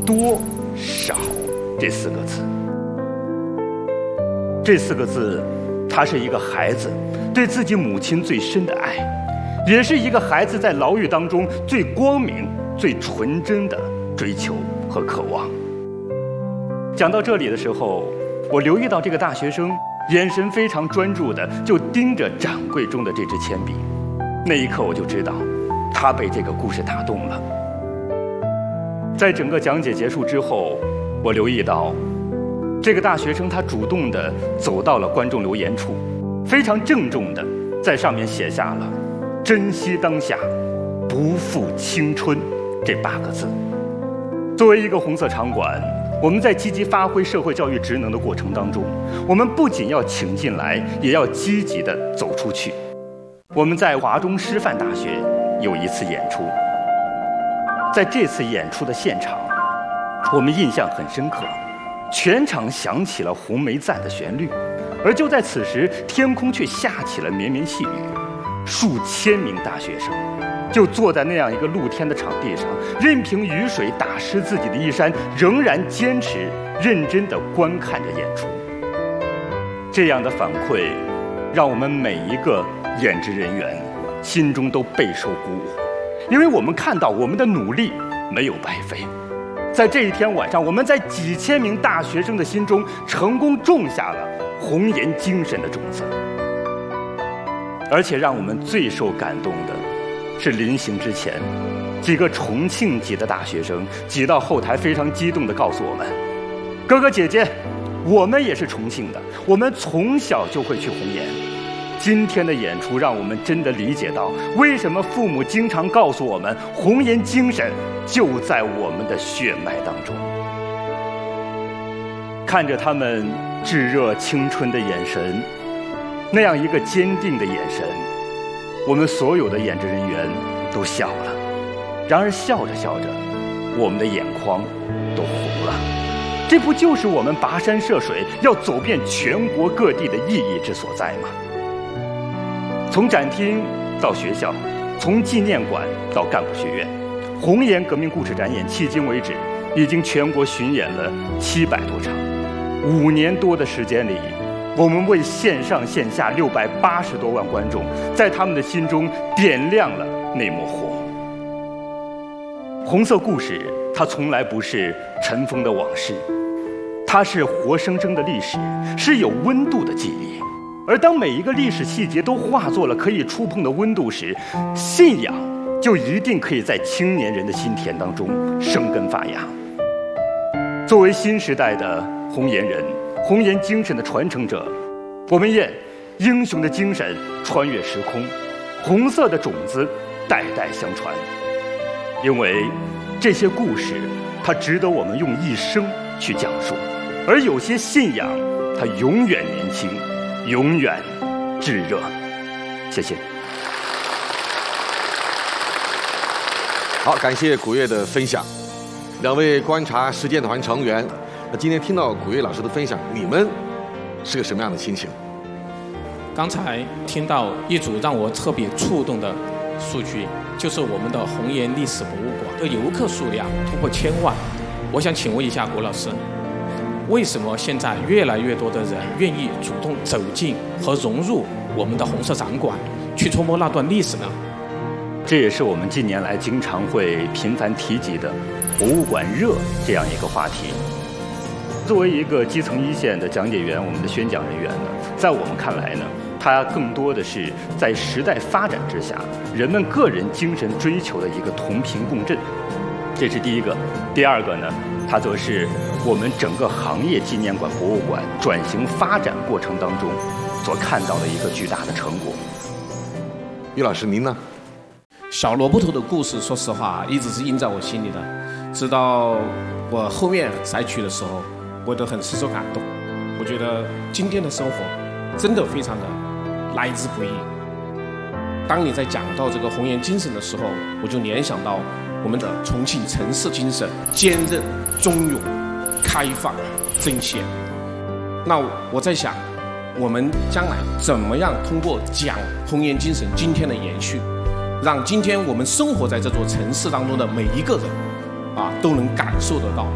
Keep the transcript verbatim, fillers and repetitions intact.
多少这四个字。这四个字，它是一个孩子对自己母亲最深的爱，也是一个孩子在牢狱当中最光明、最纯真的追求和渴望。讲到这里的时候，我留意到这个大学生眼神非常专注的就盯着掌柜中的这支铅笔，那一刻我就知道他被这个故事打动了。在整个讲解结束之后，我留意到这个大学生他主动地走到了观众留言处，非常郑重地在上面写下了“珍惜当下，不负青春”这八个字。作为一个红色场馆，我们在积极发挥社会教育职能的过程当中，我们不仅要请进来，也要积极地走出去。我们在华中师范大学有一次演出，在这次演出的现场，我们印象很深刻，全场响起了《红梅赞》的旋律，而就在此时，天空却下起了绵绵细雨。数千名大学生就坐在那样一个露天的场地上，任凭雨水打湿自己的衣衫，仍然坚持认真地观看着演出。这样的反馈让我们每一个演职人员心中都备受鼓舞，因为我们看到我们的努力没有白费。在这一天晚上，我们在几千名大学生的心中成功种下了红颜精神的种子。而且让我们最受感动的是，临行之前，几个重庆籍的大学生挤到后台，非常激动地告诉我们：哥哥姐姐，我们也是重庆的，我们从小就会去红岩。今天的演出让我们真的理解到，为什么父母经常告诉我们，红颜精神就在我们的血脉当中。看着他们炙热青春的眼神，那样一个坚定的眼神，我们所有的演职人员都笑了。然而笑着笑着，我们的眼眶都红了。这不就是我们跋山涉水要走遍全国各地的意义之所在吗？从展厅到学校，从纪念馆到干部学院，红岩革命故事展演迄今为止已经全国巡演了七百多场。五年多的时间里，我们为线上线下六百八十多万观众，在他们的心中点亮了那抹火。红色故事，它从来不是尘封的往事，它是活生生的历史，是有温度的记忆。而当每一个历史细节都化作了可以触碰的温度时，信仰就一定可以在青年人的心田当中生根发芽。作为新时代的红岩人，红岩精神的传承者，我们愿英雄的精神穿越时空，红色的种子代代相传。因为这些故事，它值得我们用一生去讲述，而有些信仰，它永远年轻，永远炙热。谢谢。 好，感谢古月的分享。两位观察实践团成员，那今天听到古月老师的分享，你们是个什么样的心情？ 刚才听到一组让我特别触动的数据，就是我们的红岩历史博物馆的游客数量突破千万。我想请问一下古老师，为什么现在越来越多的人愿意主动走进和融入我们的红色展馆，去触摸那段历史呢？ 这也是我们近年来经常会频繁提及的博物馆热这样一个话题。作为一个基层一线的讲解员，我们的宣讲人员呢，在我们看来呢，它更多的是在时代发展之下，人们个人精神追求的一个同频共振。这是第一个。第二个呢，它则是我们整个行业纪念馆博物馆转型发展过程当中所看到的一个巨大的成果。 于老师，您呢？ 小萝卜头的故事，说实话一直是印在我心里的，直到我后面采取的时候，我都很深受感动。我觉得今天的生活真的非常的来之不易。当你在讲到这个红岩精神的时候，我就联想到我们的重庆城市精神：坚韧、忠勇、开放、珍惜。那我在想，我们将来怎么样通过讲红岩精神今天的延续，让今天我们生活在这座城市当中的每一个人啊，都能感受得到